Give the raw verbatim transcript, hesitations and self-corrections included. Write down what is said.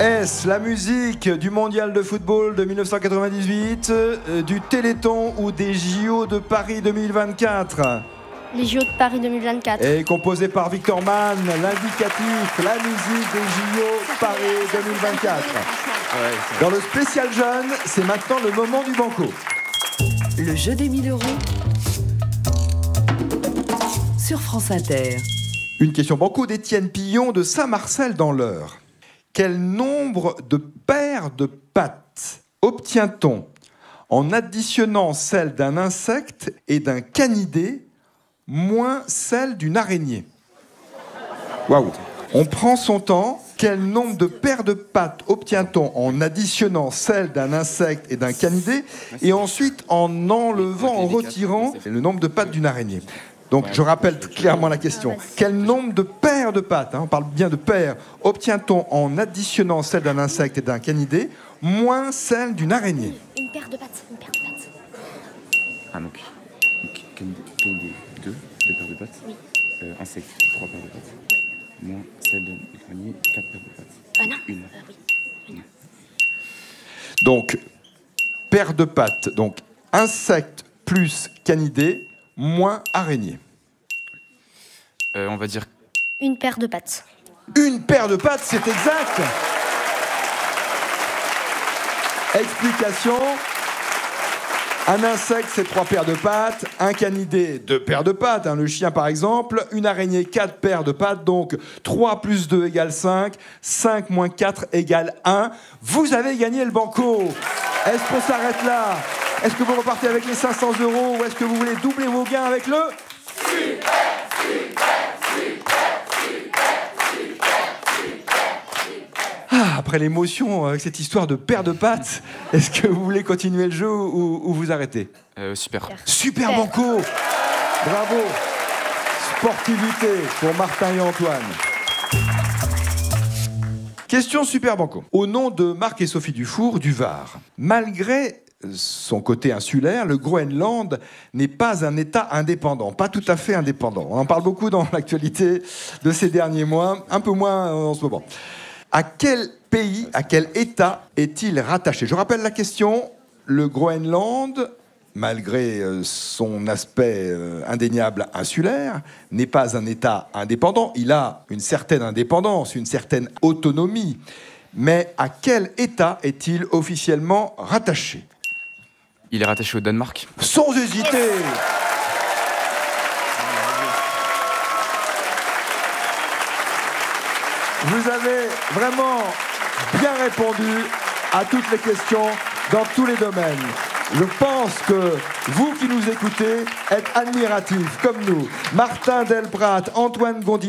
Est-ce la musique du mondial de football de mille neuf cent quatre-vingt-dix-huit, euh, du Téléthon ou des J O de Paris deux mille vingt-quatre? Les J O de Paris deux mille vingt-quatre. Et composé par Victor Mann, l'indicatif, la musique des J O Paris deux mille vingt-quatre. Dans le spécial jeune, c'est maintenant le moment du banco. Le jeu des mille euros sur France Inter. Une question banco d'Étienne Pillon de Saint-Marcel dans l'Eure. Quel nombre de paires de pattes obtient-on en additionnant celle d'un insecte et d'un canidé moins celle d'une araignée? Waouh! On prend son temps. Quel nombre de paires de pattes obtient-on en additionnant celle d'un insecte et d'un canidé et ensuite en enlevant, en retirant le nombre de pattes d'une araignée? Donc, je rappelle clairement la question. Quel nombre de paires de pattes, hein, on parle bien de paires, obtient-on en additionnant celle d'un insecte et d'un canidé, moins celle d'une araignée? Une paire de pattes. Une paire de pattes. Ah, donc, canidé, canidé, deux, deux paires de pattes. Oui. Euh, insecte, trois paires de pattes. Oui. Moins celle de l'araignée, quatre paires de pattes. Ah non. Une. Euh, oui. Une. Donc, paire de pattes, donc insecte plus canidé, moins araignée. Euh, on va dire... Une paire de pattes. Une paire de pattes, c'est exact. Explication. Un insecte, c'est trois paires de pattes. Un canidé, deux paires de pattes. Hein, le chien, par exemple. Une araignée, quatre paires de pattes. Donc, trois plus deux égale cinq. cinq moins quatre égale un. Vous avez gagné le banco. Est-ce qu'on s'arrête là? Est-ce que vous repartez avec les cinq cents euros ou est-ce que vous voulez doubler vos gains avec le... Super, super, super, Ah, après l'émotion avec cette histoire de paire de pattes, est-ce que vous voulez continuer le jeu ou, ou vous arrêtez? Euh, super. Super banco. Bravo. Sportivité pour Martin et Antoine. Question super banco. Au nom de Marc et Sophie Dufour du Var, malgré son côté insulaire, le Groenland n'est pas un État indépendant, pas tout à fait indépendant. On en parle beaucoup dans l'actualité de ces derniers mois, un peu moins en ce moment. À quel pays, à quel État est-il rattaché? Je rappelle la question. Le Groenland, malgré son aspect indéniable insulaire, n'est pas un État indépendant. Il a une certaine indépendance, une certaine autonomie. Mais à quel État est-il officiellement rattaché? Il est rattaché au Danemark. Sans hésiter. Vous avez vraiment bien répondu à toutes les questions dans tous les domaines. Je pense que vous qui nous écoutez êtes admiratifs comme nous. Martin Delprat, Antoine Gondinet.